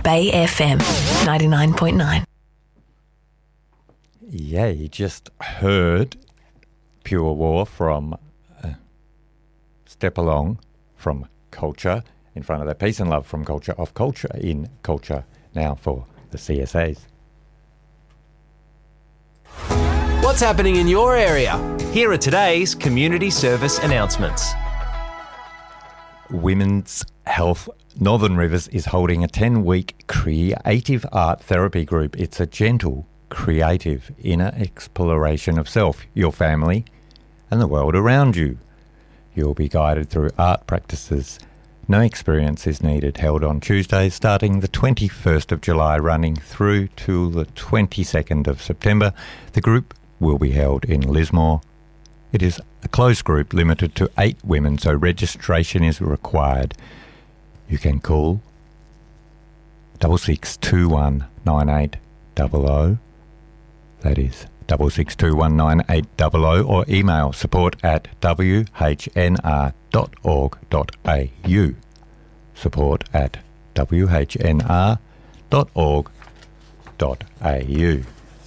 Bay FM 99.9. Yeah, you just heard Pure War from Step Along from Culture in front of that Peace and Love from Culture of Culture in Culture now for the CSAs. What's happening in your area? Here are today's community service announcements. Women's Health Northern Rivers is holding a 10-week creative art therapy group. It's a gentle, creative, inner exploration of self, your family, and the world around you. You'll be guided through art practices. No experience is needed. Held on Tuesdays starting the 21st of July, running through to the 22nd of September. The group will be held in Lismore. It is a closed group limited to 8 women, so registration is required. You can call 66219800. That is 66219800, or email support@whnr.org.au. support@whnr.org.au.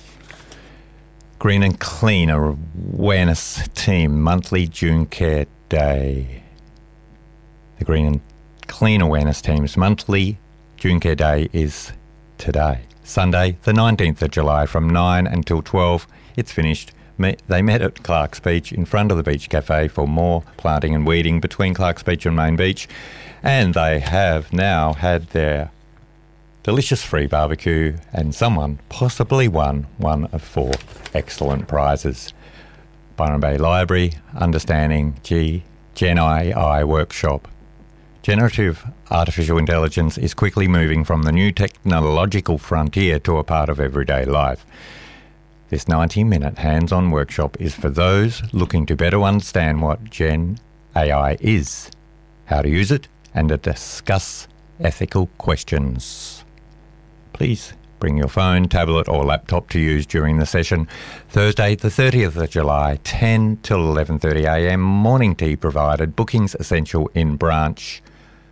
Green and Clean Awareness Team Monthly June Care Day. The Green and Clean Awareness Team's monthly June Care Day is today, Sunday, the 19th of July, from 9 until 12. It's finished. They met at Clark's Beach in front of the Beach Cafe for more planting and weeding between Clark's Beach and Main Beach. And they have now had their delicious free barbecue, and someone possibly won one of 4 excellent prizes. Byron Bay Library, Understanding Gen AI Workshop. Generative artificial intelligence is quickly moving from the new technological frontier to a part of everyday life. This 90-minute hands-on workshop is for those looking to better understand what Gen AI is, how to use it, and to discuss ethical questions. Please bring your phone, tablet or laptop to use during the session. Thursday, the 30th of July, 10 till 11:30am. Morning tea provided. Bookings essential in branch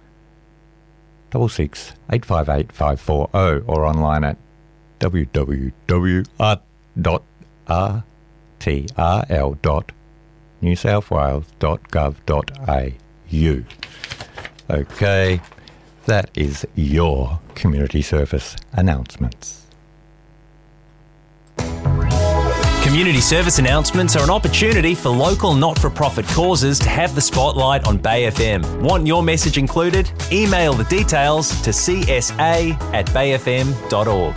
66858540 or online at www.rtrl.newsouthwales.gov.au. Okay, that is your community service announcements. Community service announcements are an opportunity for local not-for-profit causes to have the spotlight on Bay FM. Want your message included? Email the details to csa@bayfm.org.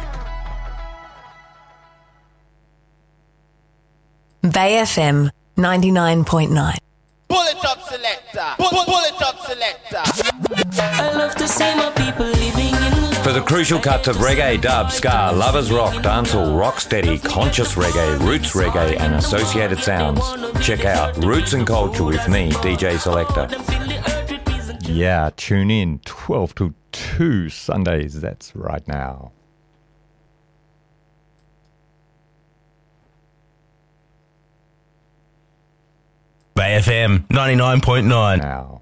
Bay FM 99.9. Pull it up, selector. Pull it up, selector. I love to see my people living in love. For the crucial cuts of reggae, dub, ska, lovers rock, dancehall, rocksteady, conscious reggae, roots reggae and associated sounds, check out Roots and Culture with me, DJ Selector. Yeah, tune in 12 to 2 Sundays, that's right now. Bay FM 99.9. Now.